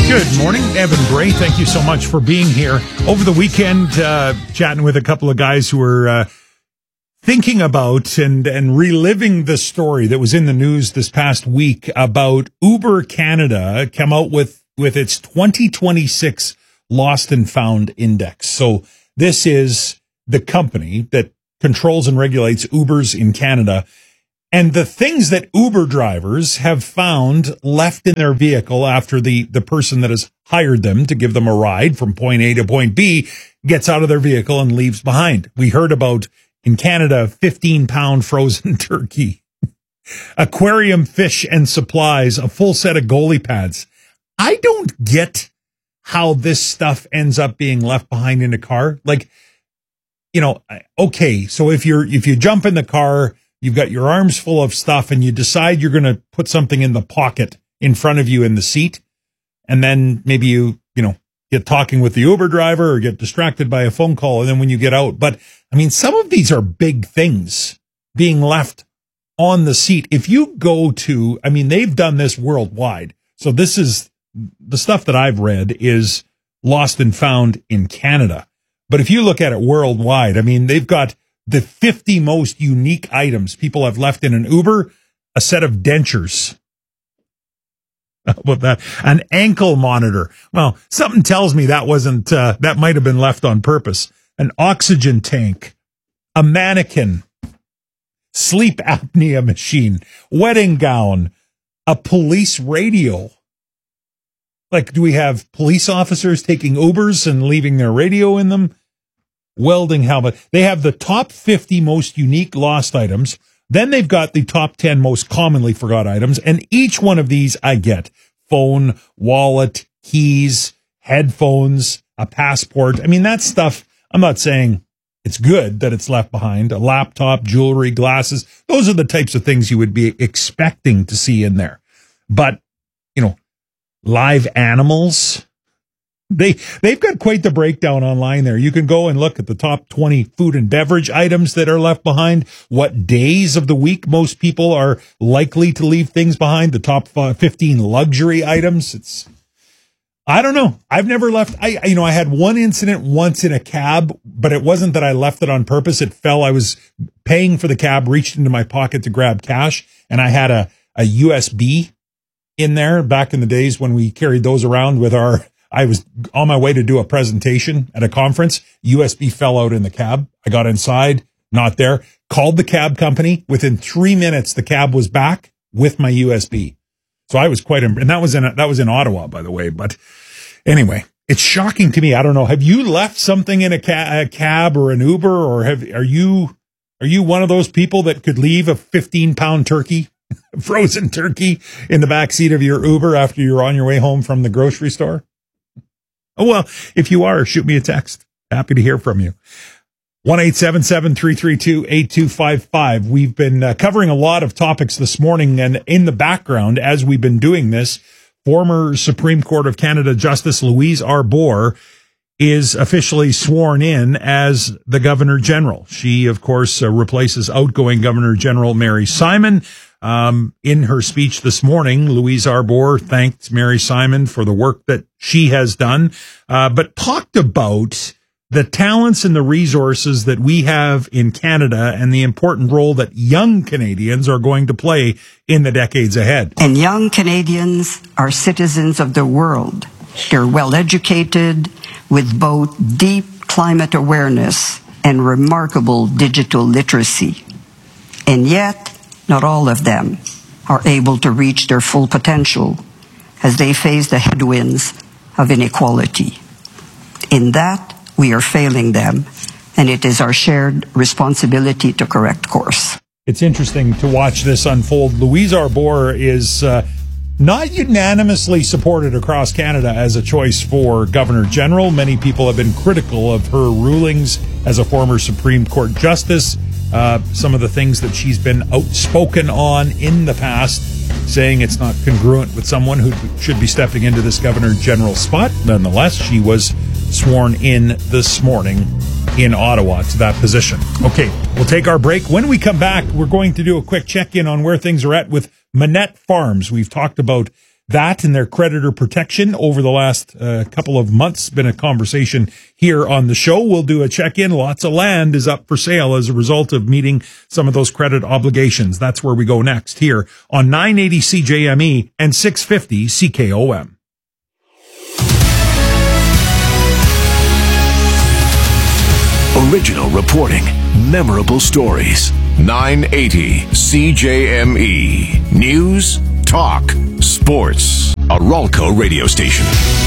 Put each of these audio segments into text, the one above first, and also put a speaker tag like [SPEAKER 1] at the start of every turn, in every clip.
[SPEAKER 1] Good morning, Evan Bray. Thank you so much for being here. Over the weekend, chatting with a couple of guys who were thinking about and reliving the story that was in the news this past week about Uber Canada come out with its 2026 Lost and Found Index. So this is the company that controls and regulates Ubers in Canada. And the things that Uber drivers have found left in their vehicle after the person that has hired them to give them a ride from point A to point B gets out of their vehicle and leaves behind. We heard about, in Canada, 15-pound frozen turkey, aquarium fish and supplies, a full set of goalie pads. I don't get how this stuff ends up being left behind in a car. Like, you know, okay, so if you jump in the car, you've got your arms full of stuff and you decide you're going to put something in the pocket in front of you in the seat. And then maybe you get talking with the Uber driver or get distracted by a phone call. And then when you get out, but I mean, some of these are big things being left on the seat. If you go to, I mean, they've done this worldwide. So this is the stuff that I've read is lost and found in Canada. But if you look at it worldwide, I mean, they've got the 50 most unique items people have left in an Uber, a set of dentures. How about that? An ankle monitor. Well, something tells me that wasn't, that might have been left on purpose. An oxygen tank, a mannequin, sleep apnea machine, wedding gown, a police radio. Like, do we have police officers taking Ubers and leaving their radio in them? Welding helmet. They have the top 50 most unique lost items. Then they've got the top 10 most commonly forgot items. And each one of these I get. Phone, wallet, keys, headphones, a passport. I mean, that stuff, I'm not saying it's good that it's left behind. A laptop, jewelry, glasses. Those are the types of things you would be expecting to see in there. But, you know, live animals. They've got quite the breakdown online there. You can go and look at the top 20 food and beverage items that are left behind, what days of the week most people are likely to leave things behind, the top 15 luxury items. I don't know. I've never left. I had one incident once in a cab, but it wasn't that I left it on purpose. It fell. I was paying for the cab, reached into my pocket to grab cash, and I had a USB in there back in the days when we carried those around with I was on my way to do a presentation at a conference. USB fell out in the cab. I got inside, not there. Called the cab company. Within 3 minutes, the cab was back with my USB. So I was quite, and that was in Ottawa, by the way. But anyway, it's shocking to me. I don't know. Have you left something in a cab or an Uber, or are you one of those people that could leave a 15-pound turkey, frozen turkey, in the back seat of your Uber after you're on your way home from the grocery store? Oh, well, if you are, shoot me a text. Happy to hear from you. 1-877-332-8255. We've been covering a lot of topics this morning, and in the background, as we've been doing this, former Supreme Court of Canada Justice Louise Arbour is officially sworn in as the Governor General. She, of course, replaces outgoing Governor General Mary Simon. In her speech this morning, Louise Arbour thanked Mary Simon for the work that she has done, but talked about the talents and the resources that we have in Canada and the important role that young Canadians are going to play in the decades ahead.
[SPEAKER 2] And young Canadians are citizens of the world. They're well educated with both deep climate awareness and remarkable digital literacy. And yet, not all of them are able to reach their full potential as they face the headwinds of inequality. In that, we are failing them, and it is our shared responsibility to correct course.
[SPEAKER 1] It's interesting to watch this unfold. Louise Arbour is not unanimously supported across Canada as a choice for Governor General. Many people have been critical of her rulings as a former Supreme Court justice. Some of the things that she's been outspoken on in the past, saying it's not congruent with someone who should be stepping into this Governor General spot. Nonetheless, she was sworn in this morning in Ottawa to that position. Okay, we'll take our break. When we come back, we're going to do a quick check-in on where things are at with Manette Farms. We've talked about that and their creditor protection over the last couple of months. Been a conversation here on the show. We'll do a check-in. Lots of land is up for sale as a result of meeting some of those credit obligations. That's where we go next here on 980 CJME and 650 CKOM.
[SPEAKER 3] Original reporting, memorable stories. 980 CJME. News, talk, sports. A Ralco radio station.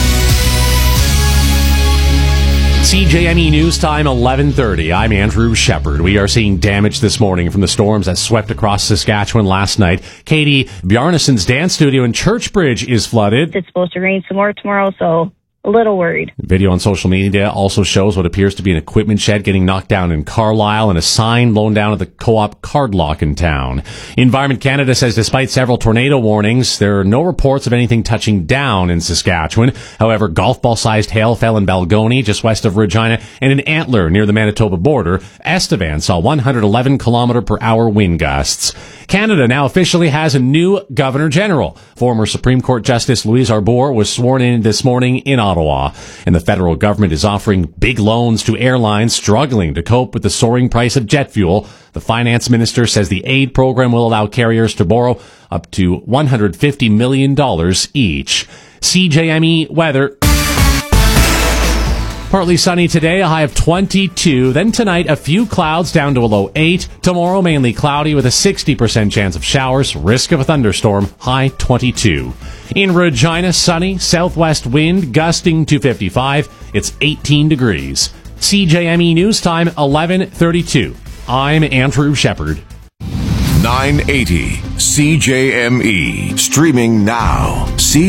[SPEAKER 4] CJME News Time, 11:30. I'm Andrew Shepard. We are seeing damage this morning from the storms that swept across Saskatchewan last night. Katie, Bjarnason's dance studio in Churchbridge is flooded.
[SPEAKER 5] It's supposed to rain some more tomorrow, so a little worried.
[SPEAKER 4] Video on social media also shows what appears to be an equipment shed getting knocked down in Carlisle and a sign blown down at the Co-op card lock in town. Environment Canada says despite several tornado warnings, there are no reports of anything touching down in Saskatchewan. However, golf ball-sized hail fell in Balgony, just west of Regina, and in Antler, near the Manitoba border. Estevan saw 111 km/h wind gusts. Canada now officially has a new Governor General. Former Supreme Court Justice Louise Arbour was sworn in this morning in Ottawa. And the federal government is offering big loans to airlines struggling to cope with the soaring price of jet fuel. The finance minister says the aid program will allow carriers to borrow up to $150 million each. CJME weather. Partly sunny today, a high of 22. Then tonight, a few clouds down to a low 8. Tomorrow, mainly cloudy with a 60% chance of showers. Risk of a thunderstorm, high 22. In Regina, sunny, southwest wind gusting to 55. It's 18 degrees. CJME News Time, 11:32. I'm Andrew Shepard.
[SPEAKER 3] 980 CJME. Streaming now.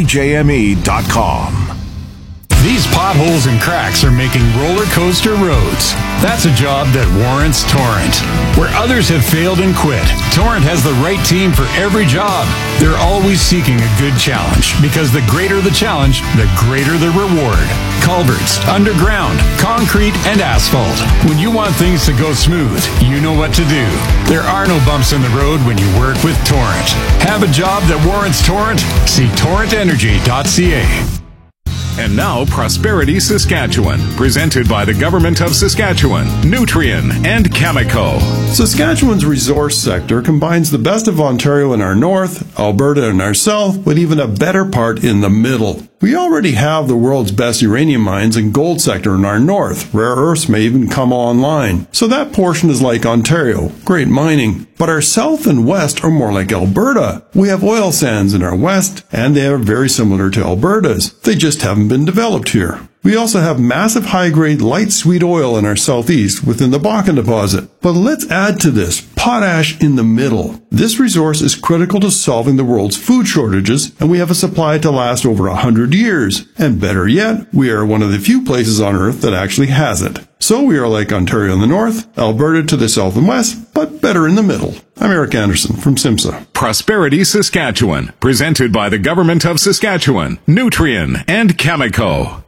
[SPEAKER 3] CJME.com.
[SPEAKER 6] These potholes and cracks are making roller coaster roads. That's a job that warrants Torrent. Where others have failed and quit, Torrent has the right team for every job. They're always seeking a good challenge because the greater the challenge, the greater the reward. Culverts, underground, concrete, and asphalt. When you want things to go smooth, you know what to do. There are no bumps in the road when you work with Torrent. Have a job that warrants Torrent? See torrentenergy.ca.
[SPEAKER 7] And now, Prosperity Saskatchewan, presented by the Government of Saskatchewan, Nutrien, and Cameco.
[SPEAKER 8] Saskatchewan's resource sector combines the best of Ontario in our north, Alberta in our south, with even a better part in the middle. We already have the world's best uranium mines and gold sector in our north. Rare earths may even come online. So that portion is like Ontario, great mining. But our south and west are more like Alberta. We have oil sands in our west, and they are very similar to Alberta's. They just haven't been developed here. We also have massive high-grade light sweet oil in our southeast within the Bakken deposit. But let's add to this potash in the middle. This resource is critical to solving the world's food shortages, and we have a supply to last over 100 years. And better yet, we are one of the few places on Earth that actually has it. So we are like Ontario in the north, Alberta to the south and west, but better in the middle. I'm Eric Anderson from SIMSA.
[SPEAKER 7] Prosperity Saskatchewan, presented by the Government of Saskatchewan, Nutrien, and Cameco.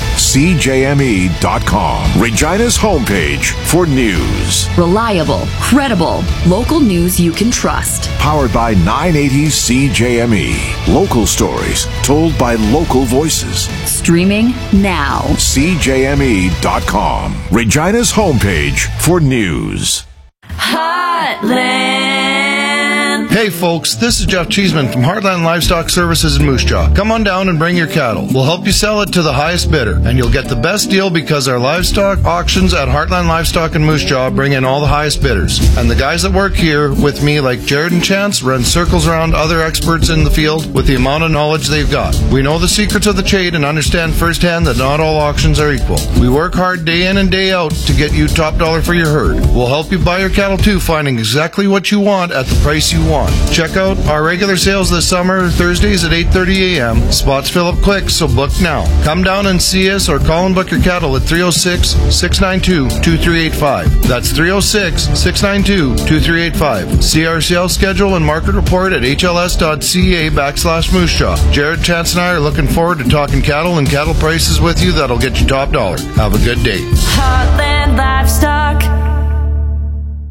[SPEAKER 3] CJME.com, Regina's homepage for news.
[SPEAKER 9] Reliable, credible, local news you can trust.
[SPEAKER 3] Powered by 980 CJME. Local stories told by local voices.
[SPEAKER 9] Streaming now.
[SPEAKER 3] CJME.com, Regina's homepage for news.
[SPEAKER 10] Heartland.
[SPEAKER 11] Hey folks, this is Jeff Cheeseman from Heartland Livestock Services in Moose Jaw. Come on down and bring your cattle. We'll help you sell it to the highest bidder, and you'll get the best deal because our livestock auctions at Heartland Livestock in Moose Jaw bring in all the highest bidders. And the guys that work here with me, like Jared and Chance, run circles around other experts in the field with the amount of knowledge they've got. We know the secrets of the trade and understand firsthand that not all auctions are equal. We work hard day in and day out to get you top dollar for your herd. We'll help you buy your cattle too, finding exactly what you want at the price you want. Check out our regular sales this summer, Thursdays at 8:30 a.m. Spots fill up quick, so book now. Come down and see us or call and book your cattle at 306-692-2385. That's 306-692-2385. See our sales schedule and market report at hls.ca/Moose Jaw. Jared, Chance, and I are looking forward to talking cattle and cattle prices with you that'll get you top dollar. Have a good day.
[SPEAKER 10] Heartland Livestock.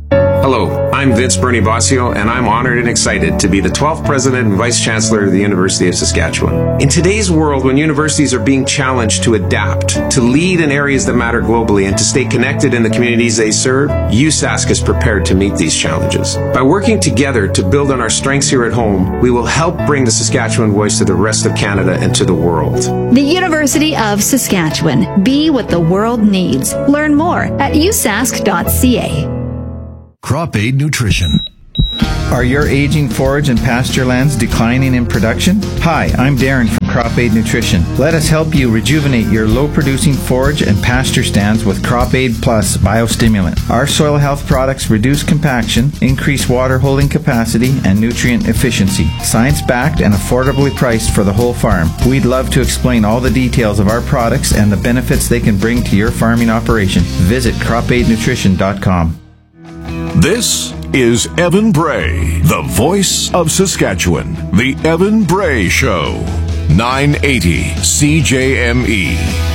[SPEAKER 10] Hello, I'm Vince Bernie Bossio, and I'm honored and excited to be the 12th President and Vice Chancellor of the University of Saskatchewan. In today's world, when universities are being challenged to adapt, to lead in areas that matter globally, and to stay connected in the communities they serve, USask is prepared to meet these challenges. By working together to build on our strengths here at home, we will help bring the Saskatchewan voice to the rest of Canada and to the world.
[SPEAKER 9] The University of Saskatchewan. Be what the world needs. Learn more at usask.ca.
[SPEAKER 12] Crop Aid Nutrition.
[SPEAKER 13] Are your aging forage and pasture lands declining in production? Hi, I'm Darren from Crop Aid Nutrition. Let us help you rejuvenate your low-producing forage and pasture stands with Crop Aid Plus Biostimulant. Our soil health products reduce compaction, increase water holding capacity, and nutrient efficiency. Science-backed and affordably priced for the whole farm. We'd love to explain all the details of our products and the benefits they can bring to your farming operation. Visit cropaidnutrition.com.
[SPEAKER 3] This is Evan Bray, the voice of Saskatchewan. The Evan Bray Show. 980 CJME.